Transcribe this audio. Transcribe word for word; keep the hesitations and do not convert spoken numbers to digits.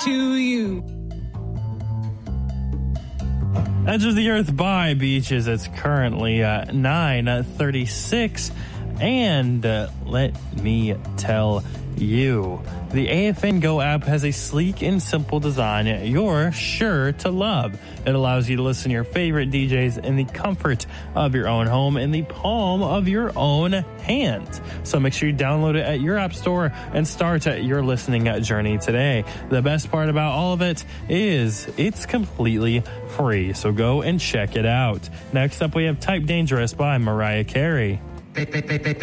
to you. Edge of the Earth by Beaches. It's currently uh, nine thirty-six. And uh, let me tell you, the A F N Go app has a sleek and simple design you're sure to love. It allows you to listen to your favorite D Js in the comfort of your own home, in the palm of your own hand. So make sure you download it at your app store and start your listening journey today. The best part about all of it is it's completely free. So go and check it out. Next up, we have Type Dangerous by Mariah Carey.